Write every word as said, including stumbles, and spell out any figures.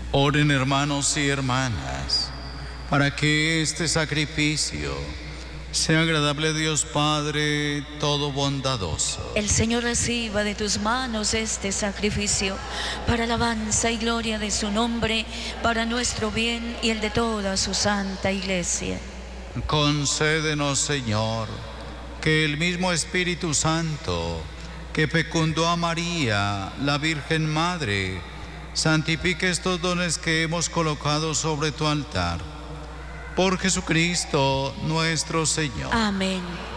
Oren, hermanos y hermanas, para que este sacrificio sea agradable a Dios Padre todo bondadoso. El Señor reciba de tus manos este sacrificio para alabanza y gloria de su nombre, para nuestro bien y el de toda su santa Iglesia. Concédenos, Señor, que el mismo Espíritu Santo que fecundó a María, la Virgen Madre, santifique estos dones que hemos colocado sobre tu altar. Por Jesucristo nuestro Señor. Amén.